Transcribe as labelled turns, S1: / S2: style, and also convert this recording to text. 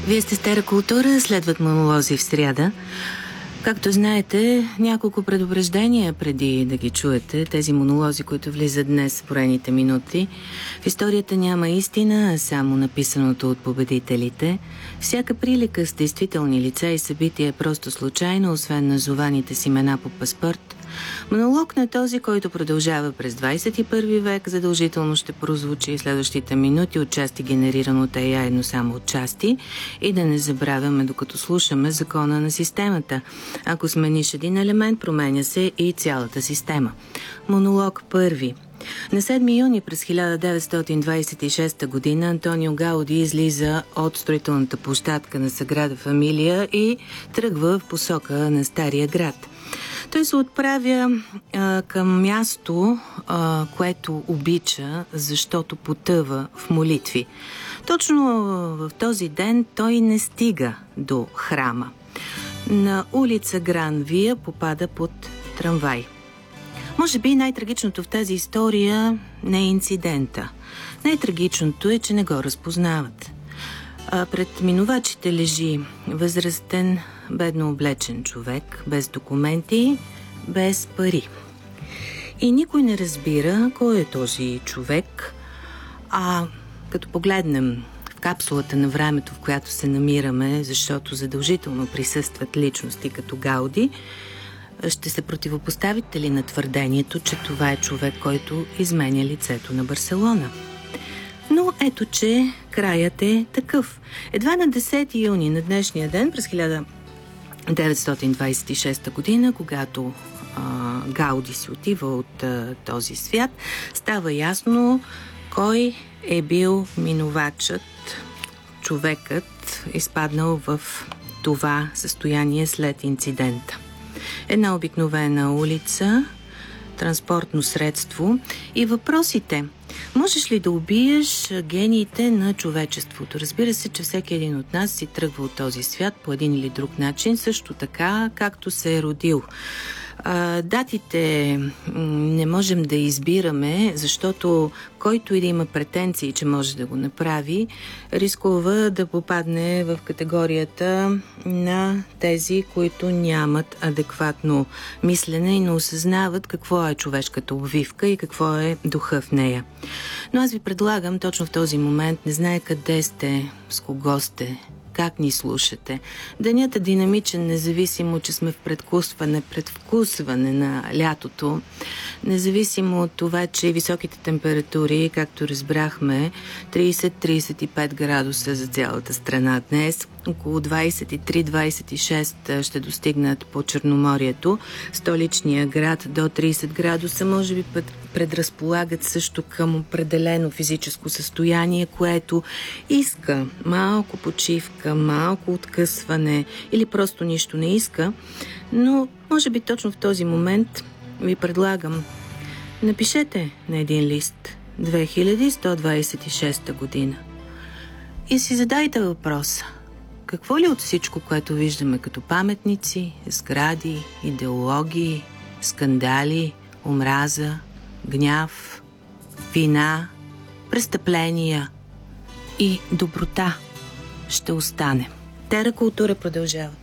S1: Вие сте Стара култура, следват монолози в сряда. Както знаете, няколко предупреждения преди да ги чуете. Тези монолози, които влизат днес в броените минути. В историята няма истина, а само написаното от победителите. Всяка прилика с действителни лица и събития е просто случайно, освен назованите с имена по паспорт. Монолог на този, който продължава през 21 век, задължително ще прозвучи следващите минути, отчасти генериран от AI, но само отчасти. И да не забравяме, докато слушаме закона на системата. Ако смениш един елемент, променя се и цялата система. Монолог първи. На 7 юни през 1926 година Антонио Гауди излиза от строителната площадка на Саграда Фамилия и тръгва в посока на Стария град. Той се отправя към място, което обича, защото потъва в молитви. Точно в този ден той не стига до храма. На улица Гран Вия попада под трамвай. Може би най-трагичното в тази история не е инцидента. Най-трагичното е, че не го разпознават. Пред минувачите лежи възрастен, бедно облечен човек, без документи, без пари. И никой не разбира кой е този човек, а като погледнем в капсулата на времето, в която се намираме, защото задължително присъстват личности като Гауди, ще се противопоставите ли на твърдението, че това е човек, който изменя лицето на Барселона? Но ето, че краят е такъв. Едва на 10 юни на днешния ден, през 1926 година, когато Гауди си отива от този свят, става ясно кой е бил минувачът, човекът, изпаднал в това състояние след инцидента. Една обикновена улица, транспортно средство и въпросите. Можеш ли да убиеш гениите на човечеството? Разбира се, че всеки един от нас си тръгва от този свят по един или друг начин, също така, както се е родил. Датите не можем да избираме, защото който и да има претенции, че може да го направи, рискува да попадне в категорията на тези, които нямат адекватно мислене и не осъзнават какво е човешката обвивка и какво е духа в нея. Но аз ви предлагам точно в този момент, не знае къде сте, с кого сте, как ни слушате. Денят е динамичен, независимо, че сме в предвкусване на лятото. Независимо от това, че високите температури, както разбрахме, 30-35 градуса за цялата страна днес, около 23-26 ще достигнат по Черноморието. Столичния град до 30 градуса може би предразполагат също към определено физическо състояние, което иска малко почивка, малко откъсване или просто нищо не иска, но може би точно в този момент ви предлагам, напишете на един лист 2126 година и си задайте въпроса: какво ли от всичко, което виждаме като паметници, сгради, идеологии, скандали, омраза, гняв, вина, престъпления и доброта ще остане? Стара култура продължава.